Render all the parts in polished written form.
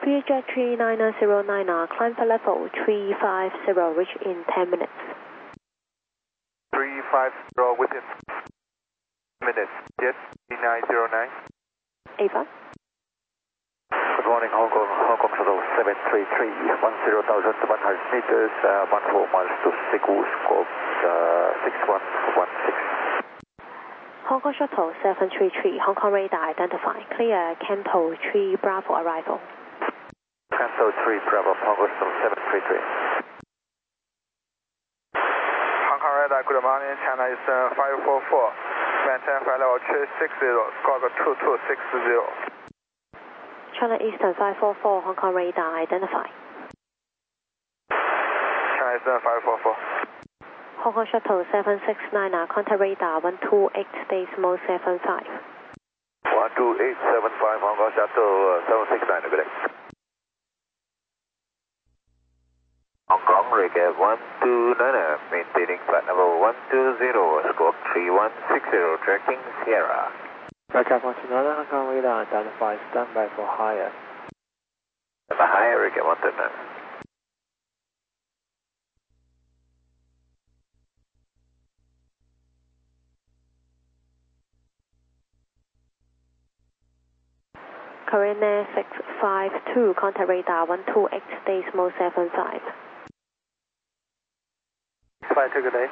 Vietjet 39009, climb for level 350, reach in 10 minutes. 350 within minutes, Jet 3909. Ava. Good morning, Hong Kong Shuttle 733, 10,100 meters, 14 miles to Cebu, scope 6116. Hong Kong Shuttle 733, Hong Kong radar identified. Clear Canto 3 Bravo arrival. Canto 3 Bravo, Hong Kong Shuttle 733. Hong Kong radar, good morning, China Eastern 544, maintain flight level 360, squawk 2260. China Eastern 544, Hong Kong radar identified. China Eastern 544. Hong Kong Shuttle 769, contact radar 128.75. 12875, Hong Kong Shuttle 769, good day. Hong Kong Reggae 129, maintaining flight level 120, squawk 3160, tracking Sierra. Aircraft 129, Hong Kong radar identified, standby for higher. Standby higher, Reggae 129. Korean Air 652, contact radar 128.75. 52, good day.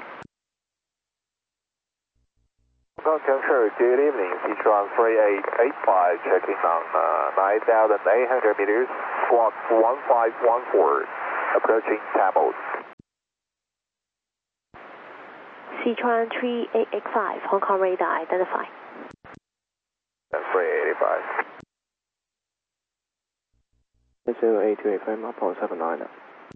Hong Kong Changshou, good evening, Sichuan 3885, checking on 9,800 meters, squawk 1514, approaching Tamil. Sichuan 3885, Hong Kong radar identified. 3885. 08285, Mapo 79.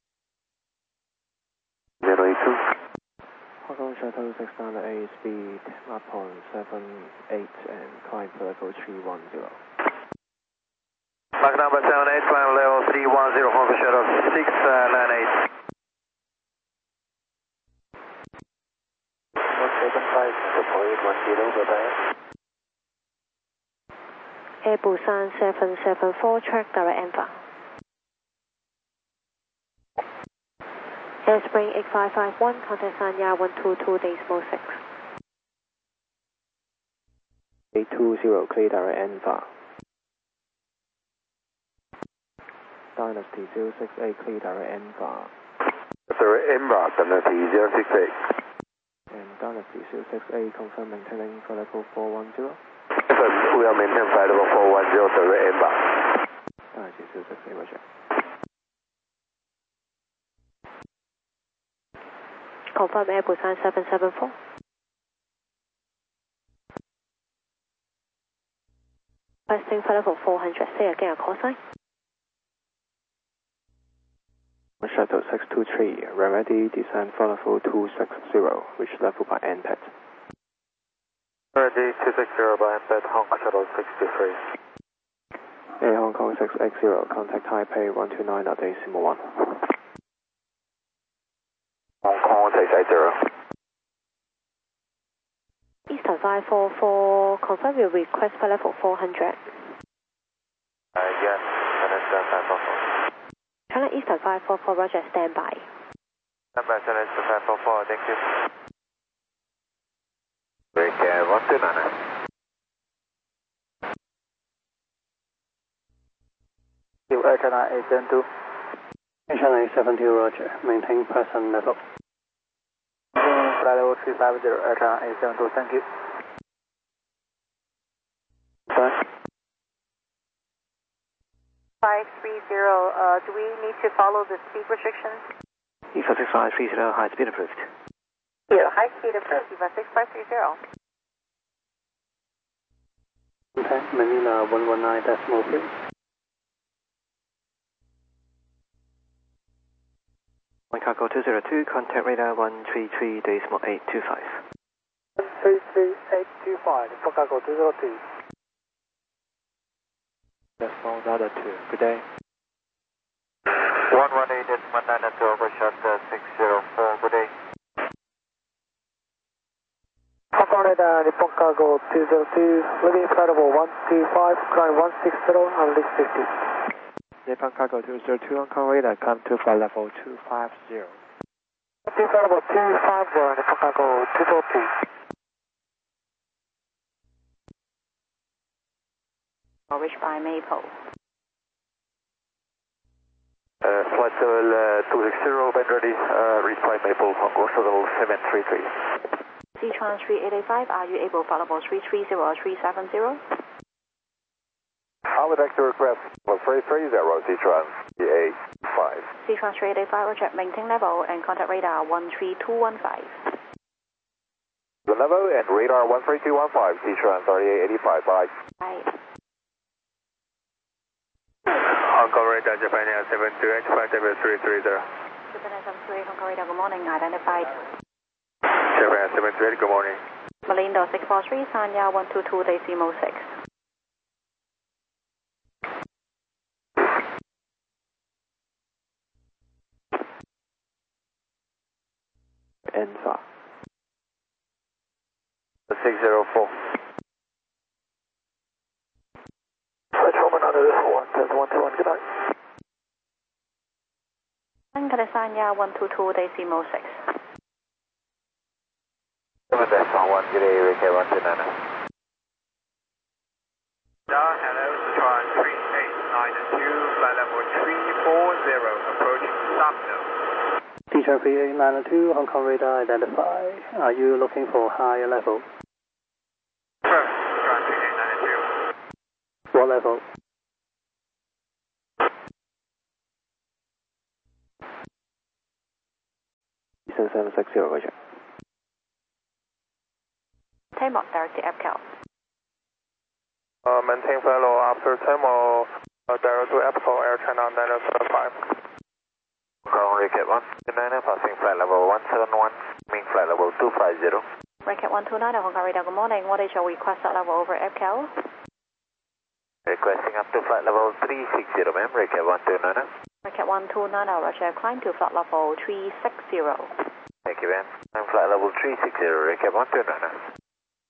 082. Hong Kong Shuttle 698, speed Mapo 78 and climb for level 310. Mach number 78, climb level 310, Hong Kong Shuttle 698. 175, deployed 10, goodbye. Air Busan 774, track direct Enfa. Air Spring 8551, contact Sanya 122.6. 820, clear direct Enfa. Dynasty 068, clear direct Enfa. Sorry, Embark, Dynasty 068. And Dynasty 068, confirm maintaining for level 410. We are maintaining flight level 410, direct Embark. Dynasty 068, roger. Confirm Air Busan 774. Requesting for level 400, say again, call sign. Shuttle 623, ready, descend for level 260, reach level by NPET. Ready, 260 by NPET, Hong Kong Shuttle 623. Air Hong Kong 680, contact Taipei 129.8.1. Hong Kong 680. Eastern 544, confirm your request for level 400. Yes, Eastern 544. China Eastern 544, roger, standby. Standby, China Eastern 544, thank you. Reggae 129. Air China 872. China 872, roger, maintain present level. Flight level 350, Air China 872, thank you. Bye. 530, do we need to follow the speed restrictions? EFA 6530, high speed approved. Yeah, high speed approved, EVA 6530. Okay, Manila 119.3. One cargo 202, contact radar 133.825. 133.825, for cargo 202. That's all the other two. Good day. 118.19 overshot 604, good day. Hong Kong radar, Nippon cargo 202, leaving flight level 125, climb 160, and least 50. Japan Cargo 202 Hong Kong radar, climb to flight level 250. Flight level 250, Japan Cargo 202. Reach by Maple. Flight level 260, bend ready, reach by Maple, Hong Kong Shuttle 733. Seatrans 3885, are you able to flight level 330 or 370? I would like to request for 330, Seatrans 3885. Seatrans 3885, roger, maintain level and contact radar 13215. The level and radar 13215, Seatrans 3885, bye. Bye. Hong Kong radar, Japan Air 728, flight level 330. Japan Air 728, Hong Kong radar, good morning, identified. Japan Air 728, good morning. Malindo 643, Sanya 122, decimal 6. Enfa. 604. Flight Roman under 121, good night. Sanya 122, decimal 6. 1, good day, Rick 129. Hello, Sichuan 3892, flight level 340, approaching Sumner. Seatrans 3892, Hong Kong radar identify. Are you looking for higher level? First, Sichuan 3892. What level? Eastern 760, roger. Takeoff direct to EPCAL. Maintain flight level after Thermal, direct to EPCAL, Air China 975. Hong Recap 129, passing flight level 171, mean flight level 250. Recap 129, Hong Kong radar, good morning. What is your request at level over EPCAL? Requesting up to flight level 360, ma'am. Recap 129. Recap 129, roger, climb to flight level 360. Thank you, ma'am. I'm flight level 360, Recap 129.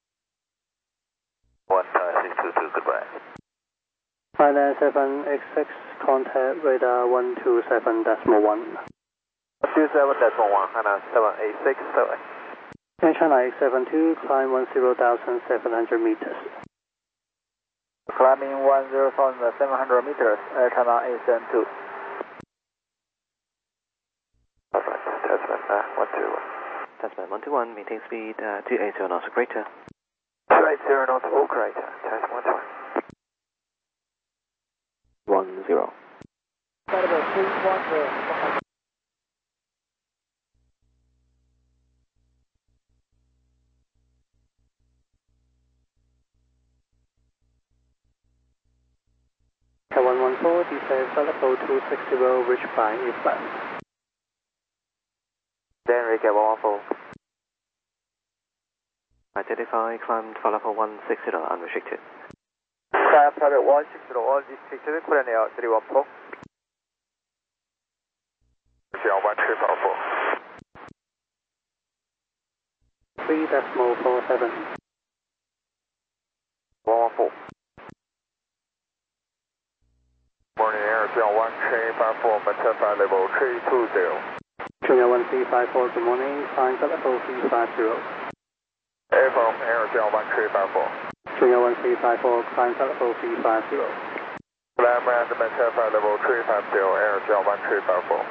15622, goodbye. Thailand 786, contact radar 127.1. 127.1, and 786, Air China 872, climb 10,700 meters. climbing 10,700 meters, Air China 872. Alright, Tasman 121. Tasman 121, maintain speed 280 knots greater. 280 knots, all greater, Tasman 121. 10. Flight level 310. Cat 114, descend flight level 260, reach by eastbound. Then Recap 114. Identify, climb to flight level 160, unrestricted. Climb private 160, all restricted, Korean Air 314. 3.47. 114. Morning Air 1354, maintain flight level 320. Junior 1354, good morning, climb flight level 350. Air from Air 1354. Junior 1354, climb flight level 350. Climb and maintain flight level 350, Air 1354.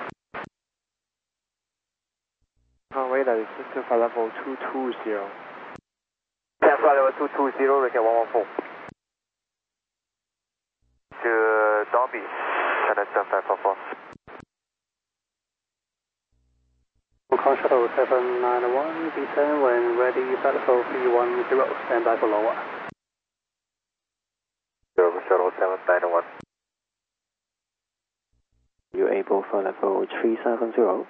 Hong Kong radar is to flight level 220. Climb flight level 220, Recap 114. To Dobby, China 7544. Hong Kong Shuttle 791, descend when ready, flight level 310, stand by for lower. Shuttle 791. You able for level 370?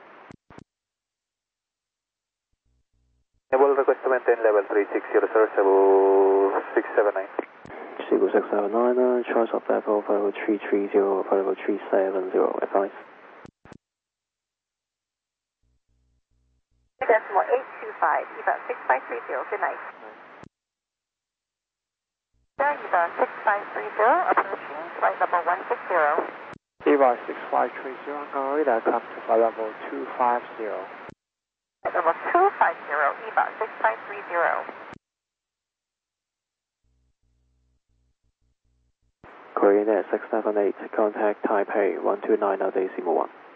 Able request to maintain level 360, sir, level 679. Seagull 679, choice of level for level 330, for level 370, advice. Decimal 825, EVA 6530, good night. EVA 6530, approaching flight level 160. Levi 6530 on our radar, come to flight level 250. Level 250, Levi 6530. Korean Air 678, contact Taipei 129 decimal 1.